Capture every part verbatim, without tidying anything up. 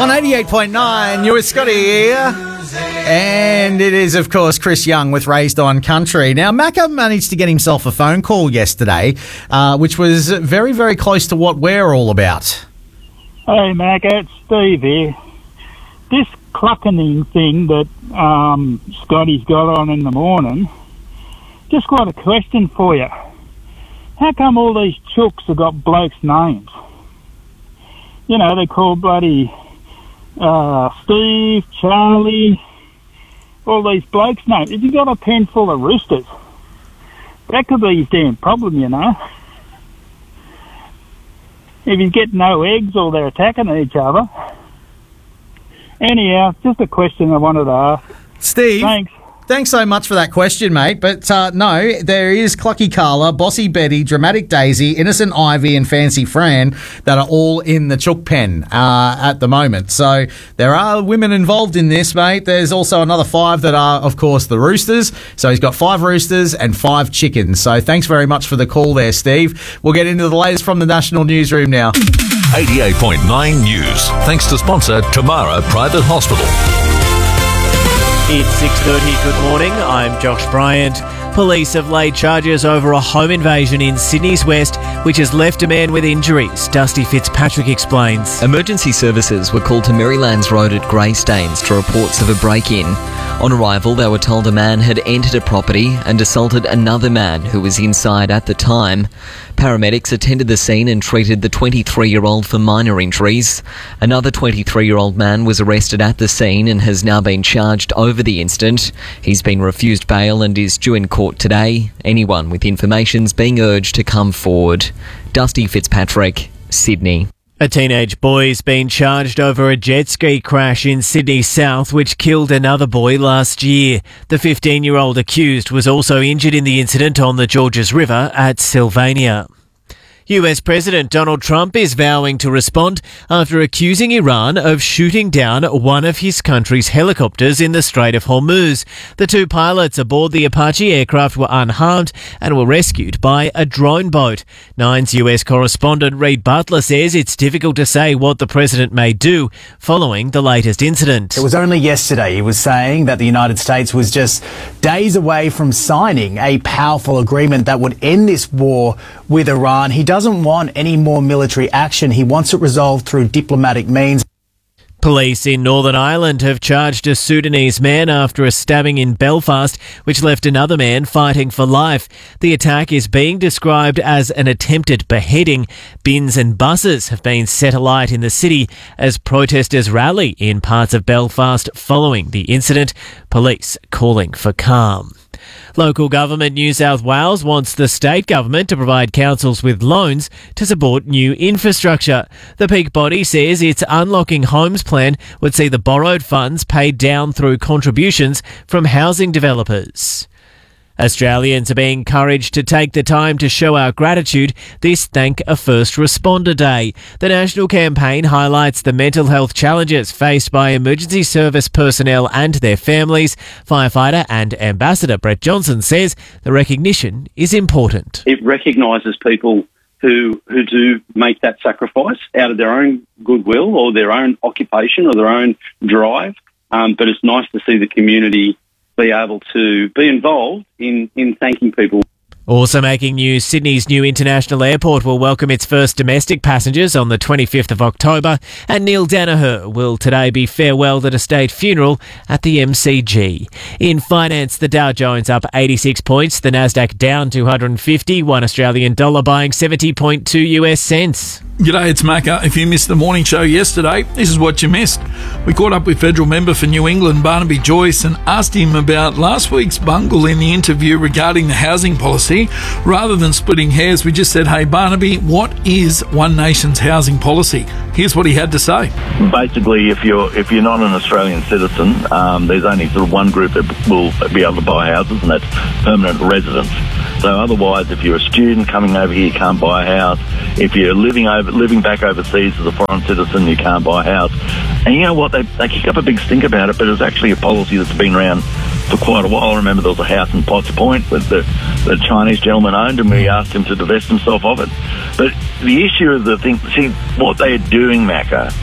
On eighty-eight point nine, you're with Scotty here. And it is, of course, Chris Young with Raised on Country. Now, Macca managed to get himself a phone call yesterday, uh, which was very, very close to what we're all about. Hey, Macca, it's Steve here. This cluckening thing that um, Scotty's got on in the morning, just got a question for you. How come all these chooks have got blokes' names? You know, they call bloody uh, Steve, Charlie, all these blokes' names. If you got a pen full of roosters, that could be his damn problem, you know. If he's getting no eggs or they're attacking each other. Anyhow, just a question I wanted to ask. Steve. Thanks. Thanks so much for that question, mate. But uh, no, there is Clucky Carla, Bossy Betty, Dramatic Daisy, Innocent Ivy and Fancy Fran that are all in the chook pen uh, at the moment. So there are women involved in this, mate. There's also another five that are, of course, the roosters. So he's got five roosters and five chickens. So thanks very much for the call there, Steve. We'll get into the latest from the National Newsroom now. eighty-eight point nine News. Thanks to sponsor Tamara Private Hospital. It's six thirty. Good morning. I'm Josh Bryant. Police have laid charges over a home invasion in Sydney's West, which has left a man with injuries. Dusty Fitzpatrick explains. Emergency services were called to Marylands Road at Greystanes to reports of a break-in. On arrival, they were told a man had entered a property and assaulted another man who was inside at the time. Paramedics attended the scene and treated the twenty-three-year-old for minor injuries. Another twenty-three-year-old man was arrested at the scene and has now been charged over the incident. He's been refused bail and is due in court today. Anyone with information's being urged to come forward. Dusty Fitzpatrick, Sydney. A teenage boy's been charged over a jet ski crash in Sydney South which killed another boy last year. The fifteen-year-old accused was also injured in the incident on the Georges River at Sylvania. U S President Donald Trump is vowing to respond after accusing Iran of shooting down one of his country's helicopters in the Strait of Hormuz. The two pilots aboard the Apache aircraft were unharmed and were rescued by a drone boat. Nine's U S correspondent Reid Butler says it's difficult to say what the president may do following the latest incident. It was only yesterday he was saying that the United States was just days away from signing a powerful agreement that would end this war with Iran. He doesn't want any more military action. He wants it resolved through diplomatic means. Police in Northern Ireland have charged a Sudanese man after a stabbing in Belfast, which left another man fighting for life. The attack is being described as an attempted beheading. Bins and buses have been set alight in the city as protesters rally in parts of Belfast following the incident. Police calling for calm. Local government New South Wales wants the state government to provide councils with loans to support new infrastructure. The peak body says its Unlocking Homes plan would see the borrowed funds paid down through contributions from housing developers. Australians are being encouraged to take the time to show our gratitude this Thank a First Responder Day. The national campaign highlights the mental health challenges faced by emergency service personnel and their families. Firefighter and Ambassador Brett Johnson says the recognition is important. It recognises people who who do make that sacrifice out of their own goodwill or their own occupation or their own drive, um, but it's nice to see the community be able to be involved in, in thanking people. Also making news, Sydney's new international airport will welcome its first domestic passengers on the twenty-fifth of October, and Neil Danaher will today be farewelled at a state funeral at the M C G. In finance, the Dow Jones up eighty-six points, the Nasdaq down two hundred fifty, one Australian dollar buying seventy point two US cents. G'day, it's Macca. If you missed the morning show yesterday, this is what you missed. We caught up with federal member for New England, Barnaby Joyce, and asked him about last week's bungle in the interview regarding the housing policy. Rather than splitting hairs, we just said, hey, Barnaby, what is One Nation's housing policy? Here's what he had to say. Basically, if you're if you're not an Australian citizen, um, there's only sort of one group that will be able to buy houses, and that's permanent residents. So otherwise, if you're a student coming over here, you can't buy a house. If you're living over living back overseas as a foreign citizen, you can't buy a house. And you know what? They, they kick up a big stink about it, but it's actually a policy that's been around for quite a while. I remember there was a house in Potts Point that the, the Chinese gentleman owned, and we asked him to divest himself of it. But the issue of the thing, see, what they're doing, Macca,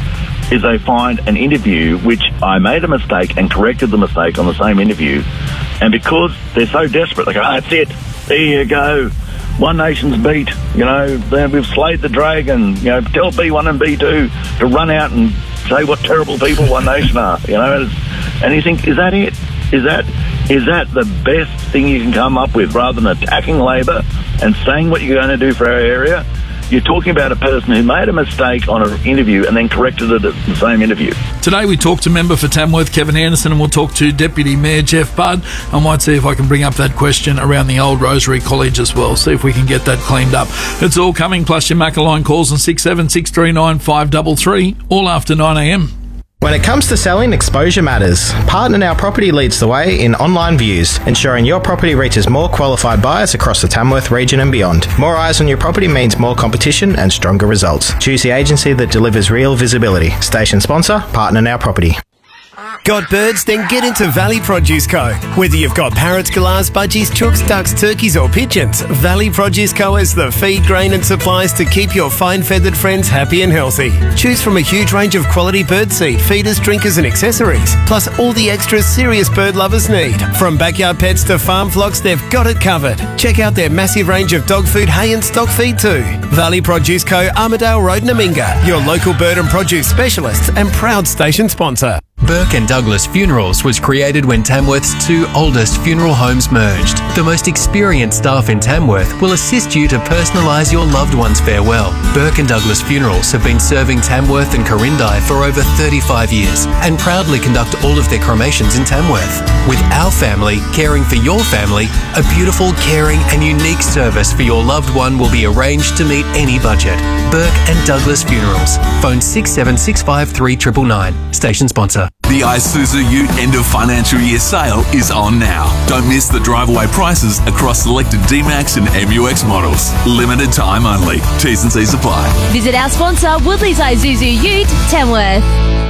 is they find an interview which I made a mistake and corrected the mistake on the same interview. And because they're so desperate, they go, oh, that's it. There you go. One Nation's beat. You know, we've slayed the dragon. You know, tell B one and B two to run out and say what terrible people One Nation are. You know, and you think, is that it? Is that is that the best thing you can come up with rather than attacking Labor and saying what you're going to do for our area? You're talking about a person who made a mistake on an interview and then corrected it at the same interview. Today we talked to member for Tamworth, Kevin Anderson, and we'll talk to Deputy Mayor Jeff Budd. I might see if I can bring up that question around the old Rosary College as well, see if we can get that cleaned up. It's all coming, plus your Maccaline calls on six seven six three nine five three three, all after nine a m. When it comes to selling, exposure matters. Partner Now Property leads the way in online views, ensuring your property reaches more qualified buyers across the Tamworth region and beyond. More eyes on your property means more competition and stronger results. Choose the agency that delivers real visibility. Station sponsor, Partner Now Property. Got birds? Then get into Valley Produce Co. Whether you've got parrots, galahs, budgies, chooks, ducks, turkeys or pigeons, Valley Produce Co. has the feed, grain and supplies to keep your fine-feathered friends happy and healthy. Choose from a huge range of quality bird seed, feeders, drinkers and accessories, plus all the extras serious bird lovers need. From backyard pets to farm flocks, they've got it covered. Check out their massive range of dog food, hay and stock feed too. Valley Produce Co. Armidale Road, Naminga, your local bird and produce specialists and proud station sponsor. Burke and Douglas Funerals was created when Tamworth's two oldest funeral homes merged. The most experienced staff in Tamworth will assist you to personalise your loved one's farewell. Burke and Douglas Funerals have been serving Tamworth and Corindai for over thirty-five years and proudly conduct all of their cremations in Tamworth. With our family caring for your family, a beautiful, caring and unique service for your loved one will be arranged to meet any budget. Burke and Douglas Funerals. Phone six seven six five three nine nine nine. Station sponsor. The Isuzu Ute end of financial year sale is on now. Don't miss the drive-away prices across selected D-Max and M U X models. Limited time only. T's and C's apply. Visit our sponsor, Woodley's Isuzu Ute, Tamworth.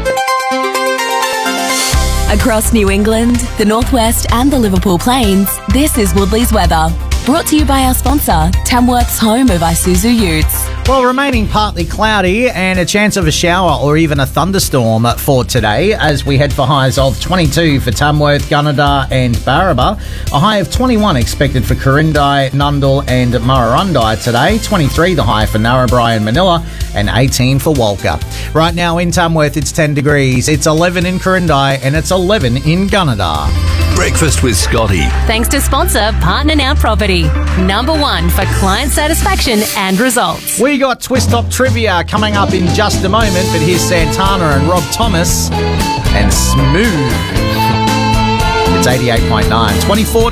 Across New England, the Northwest and the Liverpool Plains, this is Woodley's weather. Brought to you by our sponsor, Tamworth's home of Isuzu Utes. Well, remaining partly cloudy and a chance of a shower or even a thunderstorm for today as we head for highs of twenty-two for Tamworth, Gunnedah and Barraba. A high of twenty-one expected for Corindai, Nundle and Murrurundi today. twenty-three the high for Narrabri and Manila and eighteen for Walker. Right now in Tamworth it's ten degrees. It's eleven in Corindai and it's eleven in Gunnedah. Breakfast with Scotty. Thanks to sponsor Partner Now Property. Number one for client satisfaction and results. We got Twist Top Trivia coming up in just a moment, but here's Santana and Rob Thomas and Smooth. It's eighty-eight point nine. twenty-four